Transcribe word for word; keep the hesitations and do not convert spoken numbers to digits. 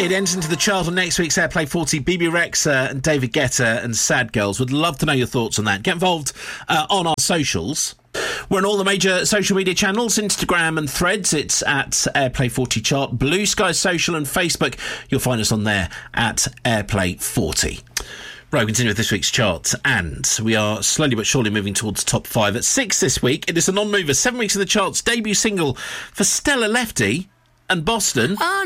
It enters into the chart on next week's Airplay forty. B B Rexa and David Guetta and Sad Girls. Would love to know your thoughts on that. Get involved uh, on our socials. We're on all the major social media channels, Instagram and Threads. It's at Airplay forty Chart. Blue Sky Social and Facebook. You'll find us on there at Airplay forty. Right, we continue with this week's chart, and we are slowly but surely moving towards top five. At six this week, it is a non-mover. Seven weeks in the charts, debut single for Stella Lefty and Boston. Oh.